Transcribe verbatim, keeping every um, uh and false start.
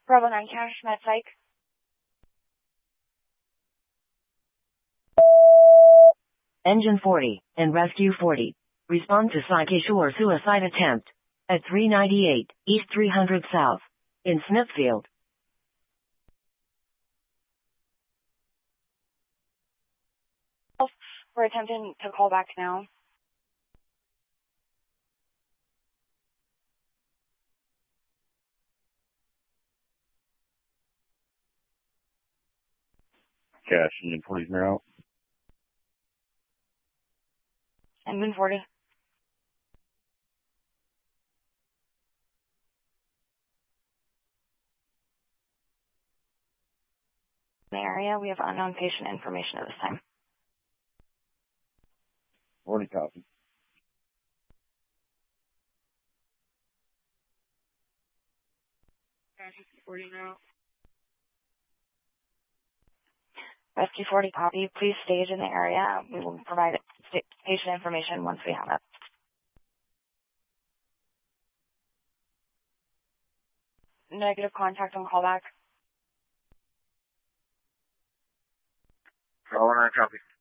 Bravo nine Cash, Med Psych. Engine forty and Rescue forty. Respond to Psychishore suicide attempt at three ninety-eight East three hundred South in Smithfield. We're attempting to call back now. Cash, engine forty's now out. Engine forty. In the area, we have unknown patient information at this time. forty copy. Cash forty now. Rescue forty copy. Please stage in the area. We will provide patient information once we have it. Negative contact on callback. Bravo nine copy.